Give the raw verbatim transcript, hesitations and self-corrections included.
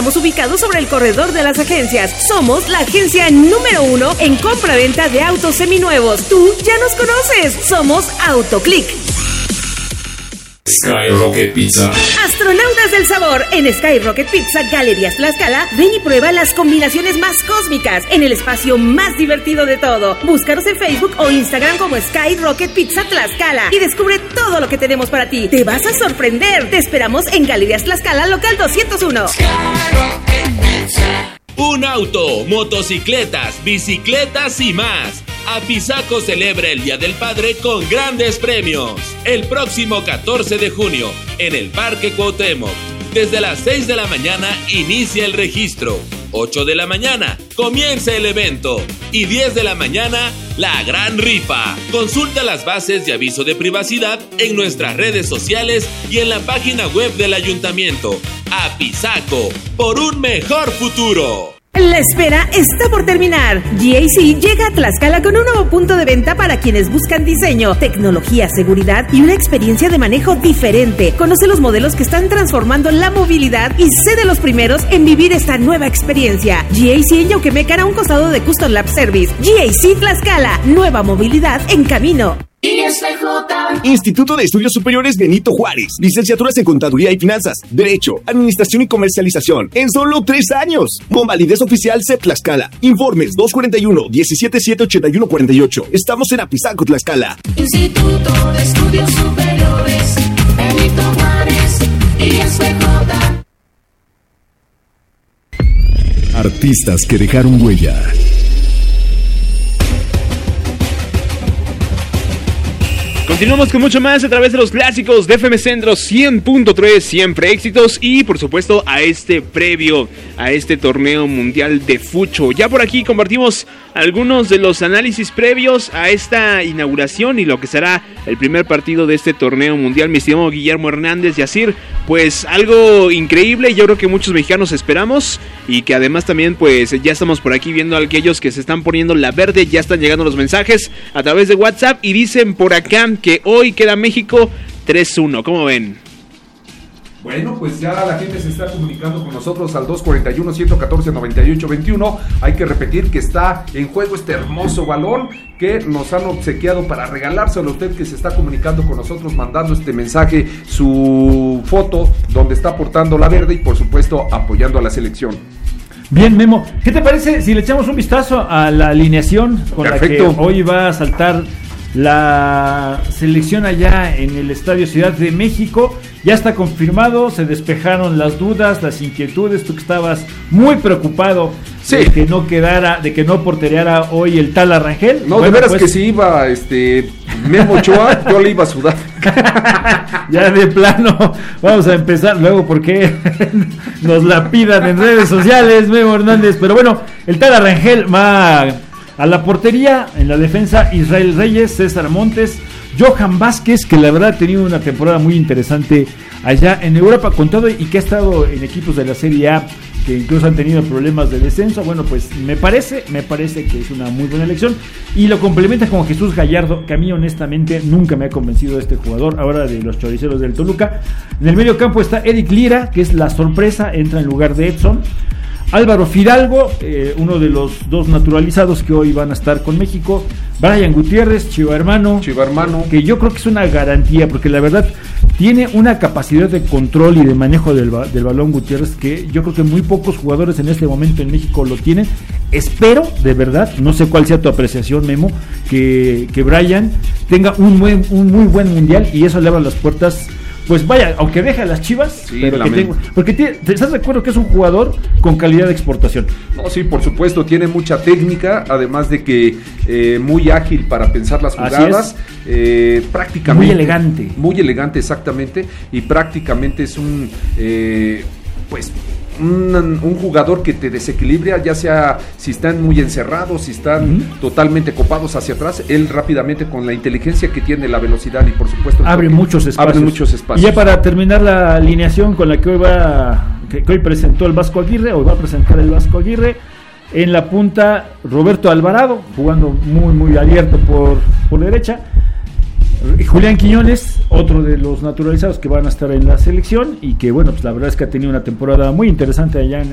Estamos ubicados sobre el corredor de las agencias. Somos la agencia número uno en compra-venta de autos seminuevos. Tú ya nos conoces. Somos Autoclick. Skyrocket Pizza. Astronautas del sabor. En Skyrocket Pizza Galerías Tlaxcala, ven y prueba las combinaciones más cósmicas en el espacio más divertido de todo. Búscanos en Facebook o Instagram como Skyrocket Pizza Tlaxcala y descubre todo lo que tenemos para ti. Te vas a sorprender. Te esperamos en Galerías Tlaxcala, local doscientos uno. Skyrocket Pizza. Un auto, motocicletas, bicicletas y más. Apizaco celebra el Día del Padre con grandes premios. El próximo catorce de junio, en el Parque Cuauhtémoc. Desde las seis de la mañana inicia el registro. ocho de la mañana comienza el evento. Y diez de la mañana, la gran rifa. Consulta las bases de aviso de privacidad en nuestras redes sociales y en la página web del ayuntamiento. Apizaco, por un mejor futuro. La espera está por terminar. G A C llega a Tlaxcala con un nuevo punto de venta para quienes buscan diseño, tecnología, seguridad y una experiencia de manejo diferente. Conoce los modelos que están transformando la movilidad y sé de los primeros en vivir esta nueva experiencia. G A C en Yauquemecan, a un costado de Custom Lab Service. G A C Tlaxcala, nueva movilidad en camino. I S J. Instituto de Estudios Superiores Benito Juárez. Licenciaturas en Contaduría y Finanzas, Derecho, Administración y Comercialización. En solo tres años. Con validez oficial C E P Tlaxcala. Informes dos cuatro uno, diecisiete siete, ochenta y uno cuarenta y ocho. Estamos en Apizaco, Tlaxcala. Instituto de Estudios Superiores Benito Juárez. I S J. Artistas que dejaron huella. Continuamos con mucho más a través de los clásicos de F M Centro cien punto tres, siempre éxitos, y por supuesto a este previo, a este torneo mundial de fucho. Ya por aquí compartimos algunos de los análisis previos a esta inauguración y lo que será el primer partido de este torneo mundial. Mi estimado Guillermo Hernández Yacir, pues algo increíble, yo creo que muchos mexicanos esperamos, y que además también pues ya estamos por aquí viendo a aquellos que se están poniendo la verde. Ya están llegando los mensajes a través de WhatsApp y dicen por acá que hoy queda México tres uno. ¿Cómo ven? Bueno, pues ya la gente se está comunicando con nosotros al dos cuatro uno, uno uno cuatro, noventa y ocho veintiuno. Hay que repetir que está en juego este hermoso balón que nos han obsequiado para regalárselo a usted que se está comunicando con nosotros, mandando este mensaje, su foto donde está portando la verde y por supuesto apoyando a la selección. Bien, Memo, ¿qué te parece si le echamos un vistazo a la alineación con Perfecto. La que hoy va a saltar la selección allá en el Estadio Ciudad de México? Ya está confirmado, se despejaron las dudas, las inquietudes. Tú que estabas muy preocupado sí. de que no quedara, de que no portereara hoy el tal Arrangel. No, bueno, de veras pues, que si iba este Memo Ochoa, yo le iba a sudar. Ya de plano, vamos a empezar luego porque nos la pidan en redes sociales, Memo Hernández. Pero bueno, el tal Arrangel va a la portería, en la defensa Israel Reyes, César Montes, Johan Vázquez, que la verdad ha tenido una temporada muy interesante allá en Europa con todo y que ha estado en equipos de la Serie A que incluso han tenido problemas de descenso. Bueno, pues me parece, me parece que es una muy buena elección y lo complementa con Jesús Gallardo, que a mí honestamente nunca me ha convencido este jugador, ahora de los choriceros del Toluca. En el medio campo está Eric Lira, que es la sorpresa, entra en lugar de Edson. Álvaro Fidalgo, eh, uno de los dos naturalizados que hoy van a estar con México. Brian Gutiérrez, Chiva Hermano, Chiva Hermano, que yo creo que es una garantía, porque la verdad tiene una capacidad de control y de manejo del, del balón Gutiérrez que yo creo que muy pocos jugadores en este momento en México lo tienen. Espero, de verdad, no sé cuál sea tu apreciación, Memo, que, que Brian tenga un, buen, un muy buen mundial y eso le abra las puertas. Pues vaya, aunque deja las Chivas, sí, pero que tengo, porque tiene, ¿estás de acuerdo que es un jugador con calidad de exportación? No, sí, por supuesto, tiene mucha técnica, además de que eh, muy ágil para pensar las jugadas, eh, prácticamente muy elegante, muy elegante exactamente, y prácticamente es un, eh, pues Un, un jugador que te desequilibra, ya sea si están muy encerrados, si están uh-huh. totalmente copados hacia atrás, él rápidamente con la inteligencia que tiene, la velocidad y por supuesto abre muchos espacios. Abre muchos espacios. Y ya para terminar la alineación con la que hoy va, que, que hoy presentó el Vasco Aguirre, hoy va a presentar el Vasco Aguirre, en la punta Roberto Alvarado, jugando muy muy abierto por, por derecha. Julián Quiñones, otro de los naturalizados que van a estar en la selección y que bueno, pues la verdad es que ha tenido una temporada muy interesante allá en